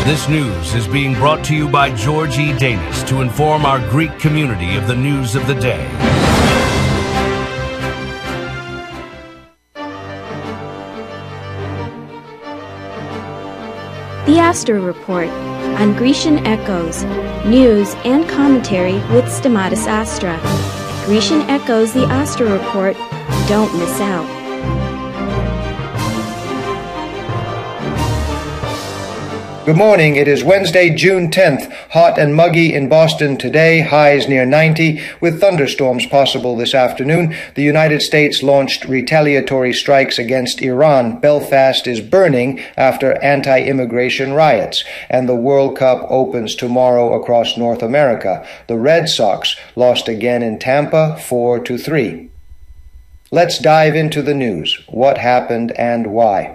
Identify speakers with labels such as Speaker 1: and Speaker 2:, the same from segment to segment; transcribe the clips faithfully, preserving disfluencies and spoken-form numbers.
Speaker 1: This news is being brought to you by George E. Danis to inform our Greek community of the news of the day.
Speaker 2: The Astra Report on Grecian Echoes, news and commentary with Stamatis Astra. Grecian Echoes, the Astra Report. Don't miss out.
Speaker 3: Good morning. It is Wednesday, June tenth. Hot and muggy in Boston today, highs near ninety, with thunderstorms possible this afternoon. The United States launched retaliatory strikes against Iran. Belfast is burning after anti-immigration riots. And the World Cup opens tomorrow across North America. The Red Sox lost again in Tampa, four to three. Let's dive into the news. What happened and why?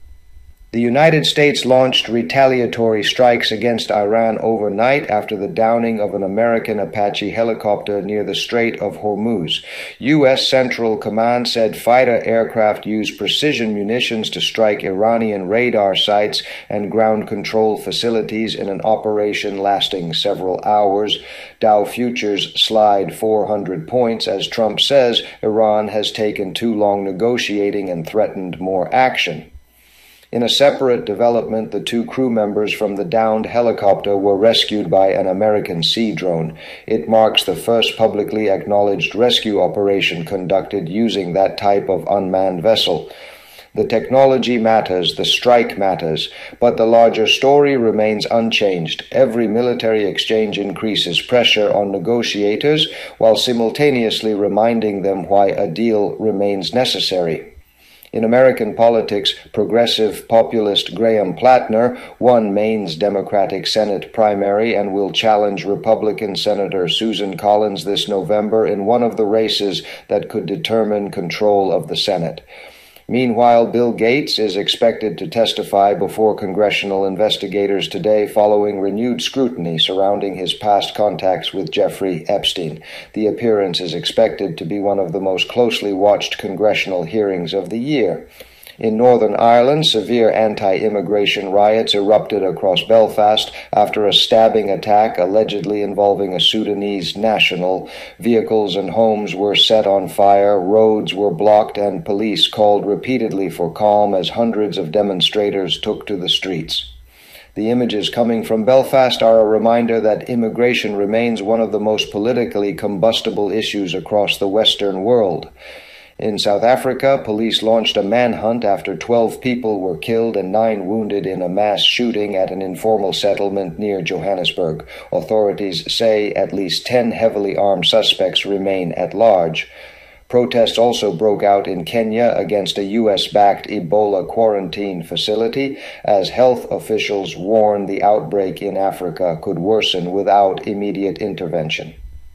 Speaker 3: The United States launched retaliatory strikes against Iran overnight after the downing of an American Apache helicopter near the Strait of Hormuz. U S Central Command said fighter aircraft used precision munitions to strike Iranian radar sites and ground control facilities in an operation lasting several hours. Dow futures slide four hundred points as Trump says Iran has taken too long negotiating and threatened more action. In a separate development, the two crew members from the downed helicopter were rescued by an American Sea drone. It marks the first publicly acknowledged rescue operation conducted using that type of unmanned vessel. The technology matters, the strike matters, but the larger story remains unchanged. Every military exchange increases pressure on negotiators while simultaneously reminding them why a deal remains necessary. In American politics, progressive populist Graham Platner won Maine's Democratic Senate primary and will challenge Republican Senator Susan Collins this November in one of the races that could determine control of the Senate. Meanwhile, Bill Gates is expected to testify before congressional investigators today following renewed scrutiny surrounding his past contacts with Jeffrey Epstein. The appearance is expected to be one of the most closely watched congressional hearings of the year. In Northern Ireland, severe anti-immigration riots erupted across Belfast after a stabbing attack allegedly involving a Sudanese national. Vehicles and homes were set on fire, roads were blocked, and police called repeatedly for calm as hundreds of demonstrators took to the streets. The images coming from Belfast are a reminder that immigration remains one of the most politically combustible issues across the Western world. In South Africa, police launched a manhunt after twelve people were killed and nine wounded in a mass shooting at an informal settlement near Johannesburg. Authorities say at least ten heavily armed suspects remain at large. Protests also broke out in Kenya against a U S-backed Ebola quarantine facility as health officials warn the outbreak in Africa could worsen without immediate intervention.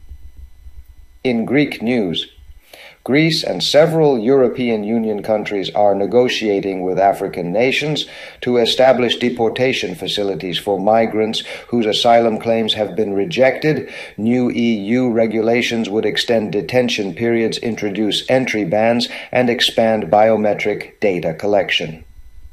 Speaker 3: In Greek news, Greece and several European Union countries are negotiating with African nations to establish deportation facilities for migrants whose asylum claims have been rejected. New E U regulations would extend detention periods, introduce entry bans, and expand biometric data collection.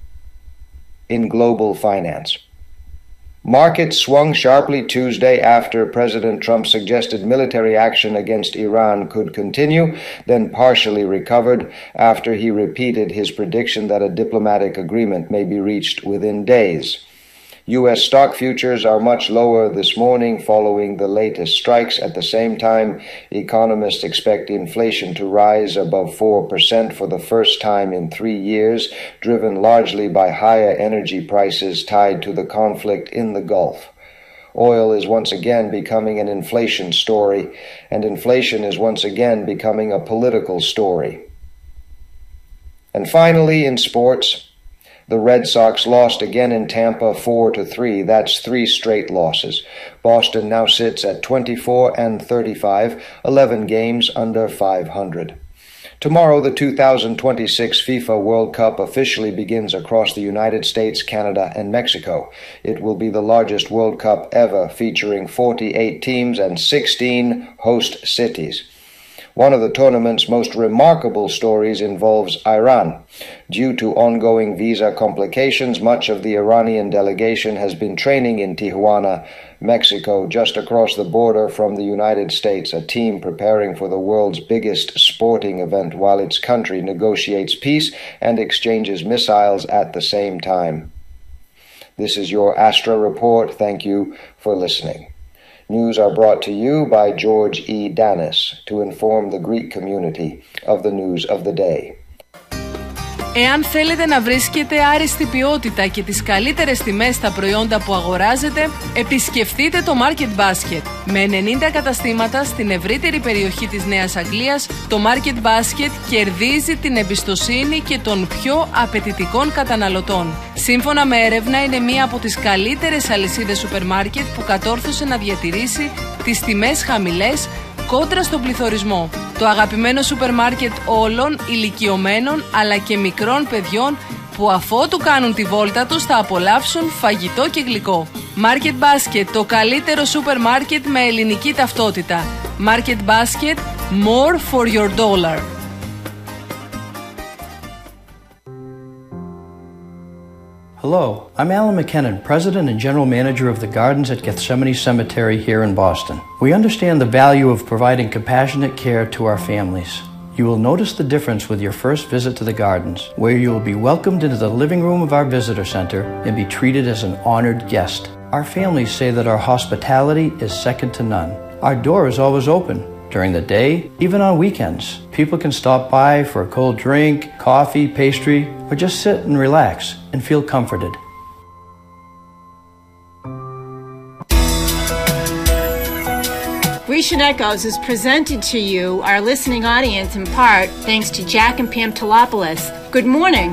Speaker 3: In global finance, markets swung sharply Tuesday after President Trump suggested military action against Iran could continue, then partially recovered after he repeated his prediction that a diplomatic agreement may be reached within days. U S stock futures are much lower this morning following the latest strikes. At the same time, economists expect inflation to rise above four percent for the first time in three years, driven largely by higher energy prices tied to the conflict in the Gulf. Oil is once again becoming an inflation story, and inflation is once again becoming a political story. And finally, in sports, the Red Sox lost again in Tampa four to three. That's three straight losses. Boston now sits at twenty-four and thirty-five, eleven games under five hundred. Tomorrow, the two thousand twenty-six FIFA World Cup officially begins across the United States, Canada, and Mexico. It will be the largest World Cup ever, featuring forty-eight teams and sixteen host cities. One of the tournament's most remarkable stories involves Iran. Due to ongoing visa complications, much of the Iranian delegation has been training in Tijuana, Mexico, just across the border from the United States, a team preparing for the world's biggest sporting event while its country negotiates peace and exchanges missiles at the same time. This is your Astra Report. Thank you for listening. News are brought to you by George E. Danis to inform the Greek community of the news of the day.
Speaker 4: Εάν θέλετε να βρίσκετε άριστη ποιότητα και τις καλύτερες τιμές στα προϊόντα που αγοράζετε, επισκεφτείτε το Market Basket. Με ενενήντα καταστήματα στην ευρύτερη περιοχή της Νέας Αγγλίας, το Market Basket κερδίζει την εμπιστοσύνη και των πιο απαιτητικών καταναλωτών. Σύμφωνα με έρευνα, είναι μία από τις καλύτερες αλυσίδες σούπερ μάρκετ που κατόρθωσε να διατηρήσει τις τιμές χαμηλές κόντρα στον πληθωρισμό. Το αγαπημένο σούπερ μάρκετ όλων ηλικιωμένων αλλά και μικρών παιδιών που αφότου κάνουν τη βόλτα τους θα απολαύσουν φαγητό και γλυκό. Market Basket, το καλύτερο σούπερ μάρκετ με ελληνική ταυτότητα. Market Basket, more for your dollar.
Speaker 5: Hello, I'm Alan McKinnon, President and General Manager of the Gardens at Gethsemane Cemetery here in Boston. We understand the value of providing compassionate care to our families. You will notice the difference with your first visit to the Gardens, where you will be welcomed into the living room of our visitor center and be treated as an honored guest. Our families say that our hospitality is second to none. Our door is always open. During the day, even on weekends, people can stop by for a cold drink, coffee, pastry, or just sit and relax and feel comforted.
Speaker 6: Grecian Echoes is presented to you, our listening audience, in part thanks to Jack and Pam Tolopoulos. Good morning.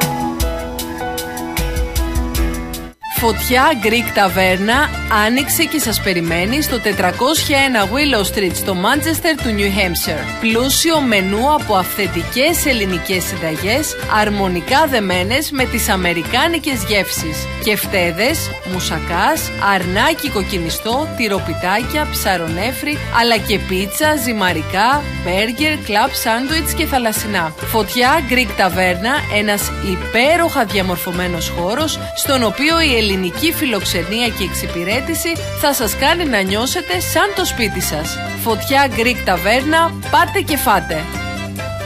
Speaker 4: Φωτιά Greek Taverna άνοιξε και σας περιμένει στο τετρακόσια ένα Willow Street στο Μάντσεστερ του New Hampshire. Πλούσιο μενού από αυθεντικές ελληνικές συνταγές, αρμονικά δεμένες με τις αμερικάνικες γεύσεις. Κεφτέδες, μουσακάς, αρνάκι κοκκινιστό, τυροπιτάκια, ψαρονέφρι, αλλά και πίτσα, ζυμαρικά, μπέργκερ, κλαμπ σάντουιτς και θαλασσινά. Φωτιά Greek Taverna, ένας υπέροχα διαμορφωμένος χώρος, στον οποίο η ελληνική φιλοξενία και εξυπηρέτηση θα σας κάνει να νιώσετε σαν το σπίτι σας. Φωτιά Greek Taverna, πάτε και φάτε!